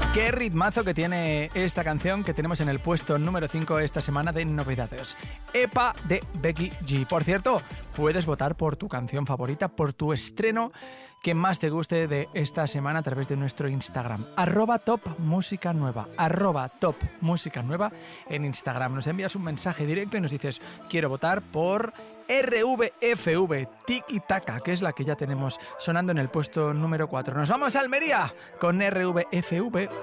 Qué ritmazo que tiene esta canción que tenemos en el puesto número 5 esta semana de novedades. EPA de Becky G. Por cierto, puedes votar por tu canción favorita, por tu estreno que más te guste de esta semana a través de nuestro Instagram. @topmusicanueva. @topmusicanueva en Instagram. Nos envías un mensaje directo y nos dices, quiero votar por RVFV, Tiki Taka, que es la que ya tenemos sonando en el puesto número 4. Nos vamos a Almería con RVFV.